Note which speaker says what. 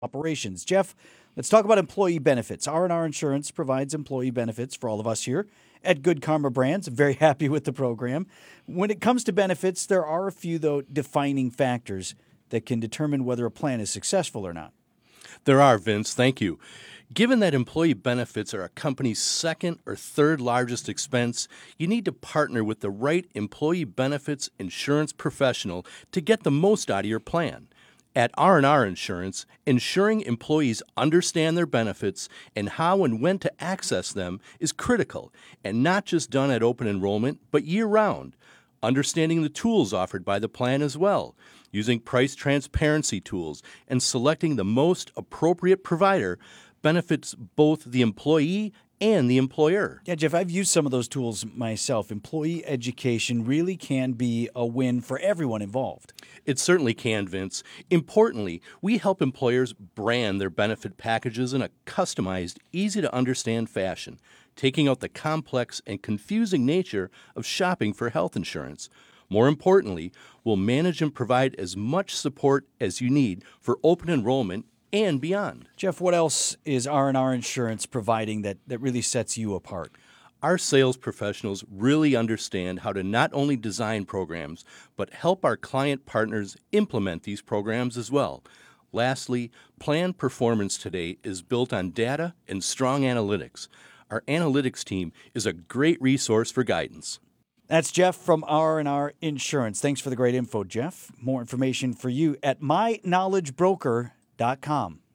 Speaker 1: operations. Jeff, let's talk about employee benefits. R&R Insurance provides employee benefits for all of us here at Good Karma Brands. I'm very happy with the program. When it comes to benefits, there are a few, though, defining factors that can determine whether a plan is successful or not.
Speaker 2: There are, Vince. Thank you. Given that employee benefits are a company's second or third largest expense, you need to partner with the right employee benefits insurance professional to get the most out of your plan. At R&R Insurance, ensuring employees understand their benefits and how and when to access them is critical, and not just done at open enrollment, but year-round. Understanding the tools offered by the plan as well, using price transparency tools, and selecting the most appropriate provider benefits both the employee and the employer.
Speaker 1: Yeah, Jeff, I've used some of those tools myself. Employee education really can be a win for everyone involved.
Speaker 2: It certainly can, Vince. Importantly, we help employers brand their benefit packages in a customized, easy-to-understand fashion, taking out the complex and confusing nature of shopping for health insurance. More importantly, we'll manage and provide as much support as you need for open enrollment and beyond.
Speaker 1: Jeff, what else is R&R Insurance providing that really sets you apart?
Speaker 2: Our sales professionals really understand how to not only design programs, but help our client partners implement these programs as well. Lastly, plan performance today is built on data and strong analytics. Our analytics team is a great resource for guidance.
Speaker 1: That's Jeff from R&R Insurance. Thanks for the great info, Jeff. More information for you at myknowledgebroker.com.